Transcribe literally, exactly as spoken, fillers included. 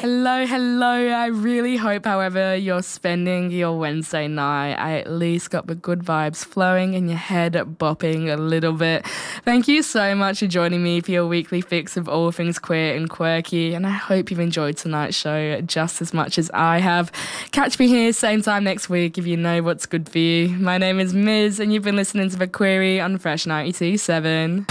Hello, hello. I really hope, however, you're spending your Wednesday night, I at least got the good vibes flowing and your head bopping a little bit. Thank you so much for joining me for your weekly fix of all things queer and quirky, and I hope you've enjoyed tonight's show just as much as I have. Catch me here same time next week if you know what's good for you. My name is Miz, and you've been listening to The Query on Fresh ninety-two point seven.